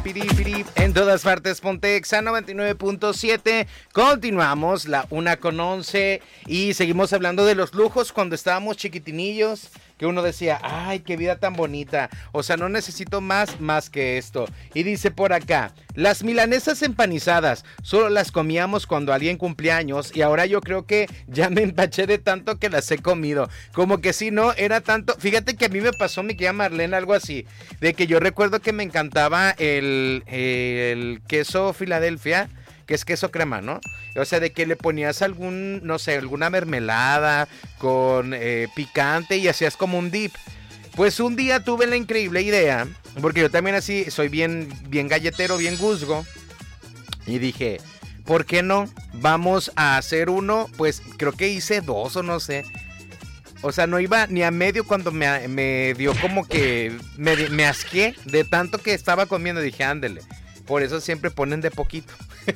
piripiri, en todas partes, Pontexa 99.7. Continuamos la 1:11 y seguimos hablando de los lujos cuando estábamos chiquitinillos, que uno decía, ay, qué vida tan bonita, o sea, no necesito más que esto. Y dice por acá, las milanesas empanizadas, solo las comíamos cuando alguien cumplía años y ahora yo creo que ya me empaché de tanto que las he comido. Como que si no, era tanto, fíjate que a mí me pasó, mi querida Marlene, algo así, de que yo recuerdo que me encantaba el queso Filadelfia, que es queso crema, ¿no? O sea, de que le ponías no sé, alguna mermelada con picante y hacías como un dip. Pues un día tuve la increíble idea, porque yo también así soy bien galletero, bien guzgo, y dije, ¿por qué no? Vamos a hacer uno, pues creo que hice 2 o no sé. O sea, no iba ni a medio cuando me dio como que me asqué de tanto que estaba comiendo. Dije, ándele. Por eso siempre ponen de poquito.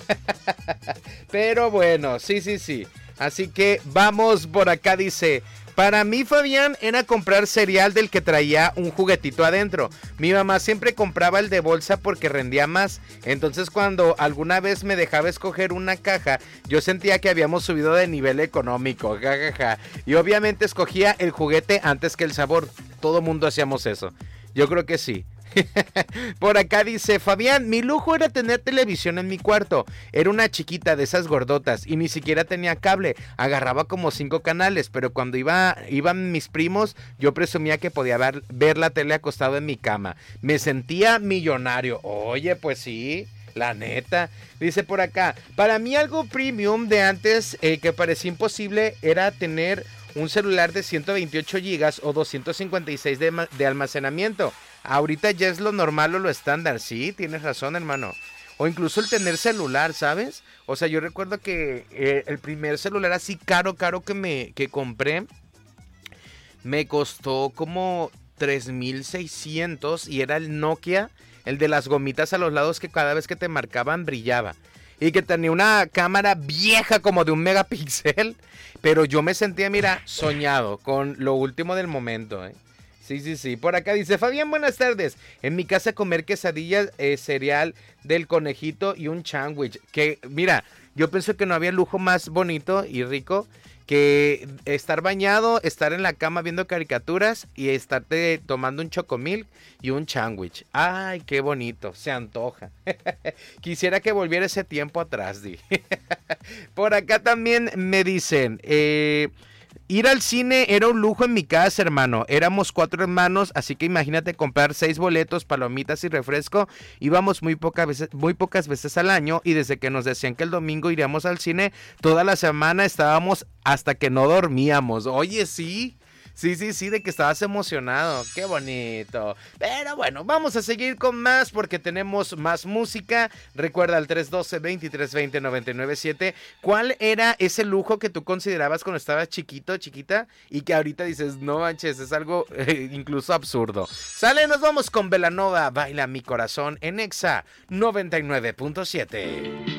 Pero bueno, sí. Así que vamos por acá, dice... Para mí, Fabián, era comprar cereal del que traía un juguetito adentro. Mi mamá siempre compraba el de bolsa porque rendía más. Entonces, cuando alguna vez me dejaba escoger una caja, yo sentía que habíamos subido de nivel económico. Jajaja. Y obviamente escogía el juguete antes que el sabor. Todo mundo hacíamos eso. Yo creo que sí. Por acá dice, Fabián, mi lujo era tener televisión en mi cuarto. Era una chiquita de esas gordotas y ni siquiera tenía cable. Agarraba como 5 canales, pero cuando iban mis primos, yo presumía que podía ver la tele acostado en mi cama. Me sentía millonario. Oye, pues sí, la neta. Dice por acá, para mí algo premium de antes que parecía imposible era tener un celular de 128 gigas o 256 de almacenamiento. Ahorita ya es lo normal o lo estándar. Sí, tienes razón, hermano. O incluso el tener celular, ¿sabes? O sea, yo recuerdo que el primer celular así caro que compré me costó como 3,600 y era el Nokia, el de las gomitas a los lados que cada vez que te marcaban brillaba. Y que tenía una cámara vieja como de 1 megapíxel. Pero yo me sentía, mira, soñado con lo último del momento, ¿eh? Sí. Por acá dice, Fabián, buenas tardes. En mi casa comer quesadillas, cereal del conejito y un sándwich. Que, mira, yo pienso que no había lujo más bonito y rico que estar bañado, estar en la cama viendo caricaturas y estarte tomando un chocomilk y un sándwich. Ay, qué bonito, se antoja. Quisiera que volviera ese tiempo atrás, di. Por acá también me dicen, ir al cine era un lujo en mi casa, hermano. Éramos 4 hermanos, así que imagínate comprar 6 boletos, palomitas y refresco. Íbamos muy pocas veces al año y desde que nos decían que el domingo iríamos al cine, toda la semana estábamos hasta que no dormíamos. Oye, sí. Sí, de que estabas emocionado. Qué bonito. Pero bueno, vamos a seguir con más porque tenemos más música. Recuerda al 312-2320-997. ¿Cuál era ese lujo que tú considerabas cuando estabas chiquito, chiquita? Y que ahorita dices, no manches, es algo incluso absurdo. Sale, nos vamos con Belanova. Baila mi corazón en Exa 99.7.